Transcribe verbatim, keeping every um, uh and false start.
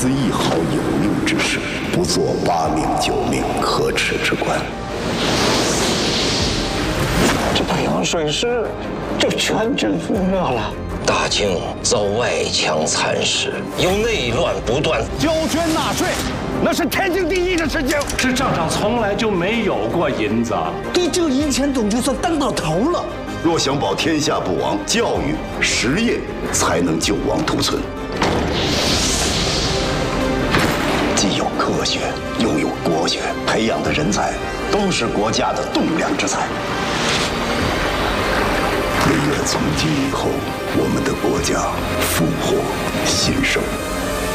思一毫有令之事，不做八命九命可耻之官。 这太阳水师就全军覆没了。 大清遭外强蚕食，由内乱不断， 交捐纳税，那是天经地义的事情。 这账上从来就没有过银子， 对这个银钱总就算当到头了。 若想保天下不亡，教育实业才能救亡图存。既有科学，又有国学，培养的人才都是国家的栋梁之才。唯愿从今以后，我们的国家富国兴盛。